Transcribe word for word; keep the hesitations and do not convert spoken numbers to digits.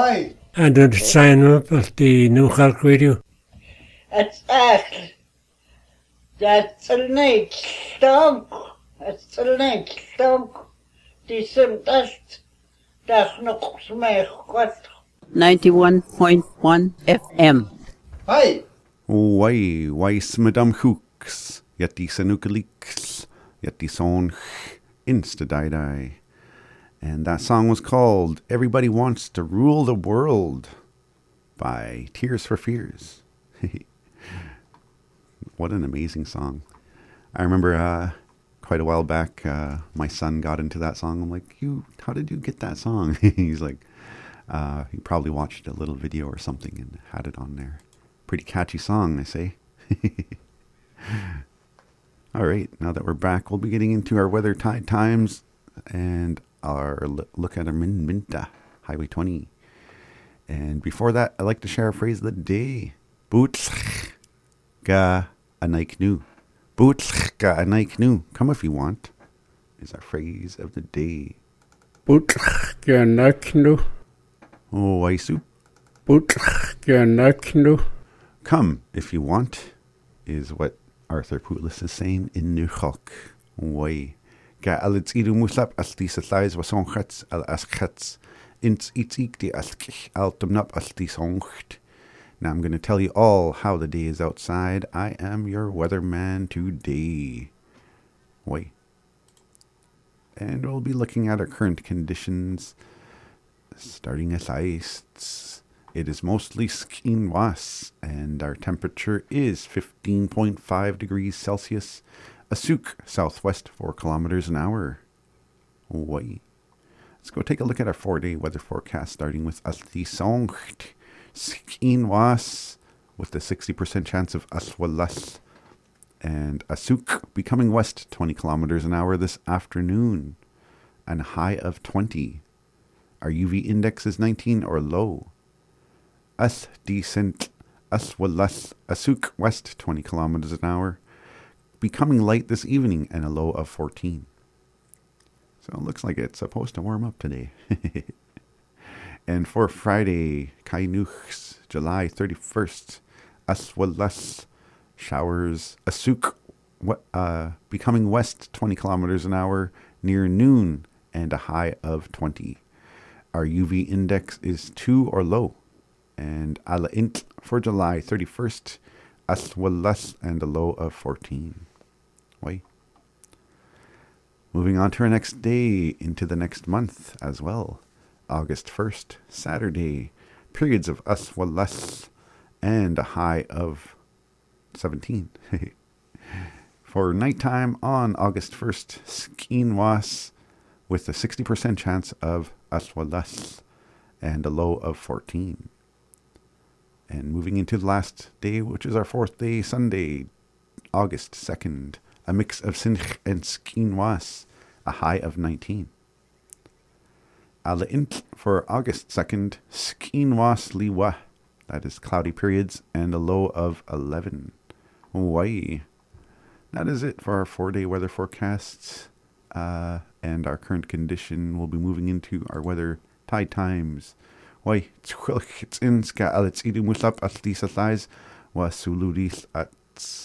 Hi. And to sign up at the New York Radio. It's echt. That's a night stonk. It's a night stonk. Die sind echt. Das noch mehr Gott. ninety-one point one F M. Hi. Why, why, Madame Hooks, yet die Sanukalix, yet die song Insta Die Die. And that song was called Everybody Wants to Rule the World by Tears for Fears. What an amazing song. I remember uh, quite a while back, uh, my son got into that song. I'm like, "You, how did you get that song?" He's like, uh, he probably watched a little video or something and had it on there. Pretty catchy song, I say. All right, now that we're back, we'll be getting into our weather tide times and our look at our Min Minta, Highway twenty. And before that, I'd like to share a phrase of the day. Boots ga anay knu. Boots ga anay knu. Come if you want, is our phrase of the day. Boot ganaknu. Oh, I soup. Boot ganaknu. Come if you want, is what Arthur Pulis is saying in New York. Why? Ga alits idu muslap as die satlais was onchats al as chats. Ins itzig die as kich altumnap as die soncht. Now I'm going to tell you all how the day is outside. I am your weatherman today. Why? And we'll be looking at our current conditions. Starting at ice. It is mostly skinwas, and our temperature is fifteen point five degrees Celsius. Asuk, southwest, four kilometers an hour. Why? Let's go take a look at our four-day weather forecast, starting with Alti Songt. Skinwas, with a sixty percent chance of Aswalas. And Asuk, becoming west, twenty kilometers an hour this afternoon. And a high of twenty. Our U V index is nineteen or low. As decent, Aswalas, Asuk, west, twenty kilometers an hour. Becoming light this evening and a low of fourteen. So it looks like it's supposed to warm up today. And for Friday, Kainuchs, July thirty-first, Aswalas, showers, Asuk, uh, becoming west, twenty kilometers an hour, near noon, and a high of twenty. Our U V index is two or low. And Ala Int for July thirty-first, Aswalas, and a low of fourteen. Why? Moving on to our next day, into the next month as well. August first, Saturday, periods of Aswalas, and a high of seventeen. For nighttime on August first, Skinwas, with a sixty percent chance of Aswalas, and a low of fourteen. And moving into the last day, which is our fourth day, Sunday, August second, a mix of Sinch and Skinwas, a high of nineteen. Ala Int for August second, Skinwas Liwa, that is cloudy periods, and a low of eleven. Why? That is it for our four-day weather forecasts. Uh, and our current condition. We'll be moving into our weather tide times. Why? It's in ska alits idu muslap at lisa thighs was suluris at